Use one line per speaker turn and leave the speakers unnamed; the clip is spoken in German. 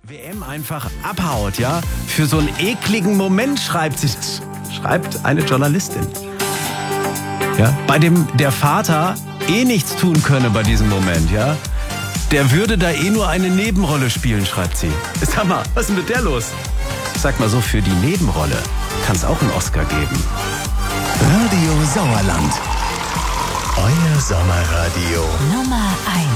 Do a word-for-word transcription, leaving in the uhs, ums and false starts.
W M einfach abhaut, ja? Für so einen ekligen Moment schreibt sie das. Schreibt eine Journalistin. Ja? Bei dem der Vater eh nichts tun könne bei diesem Moment, ja? Der würde da eh nur eine Nebenrolle spielen, schreibt sie. Sag mal, was ist denn mit der los? Sag mal so, für die Nebenrolle kann es auch einen Oscar geben.
Radio Sauerland. Euer Sommerradio.
Nummer eins.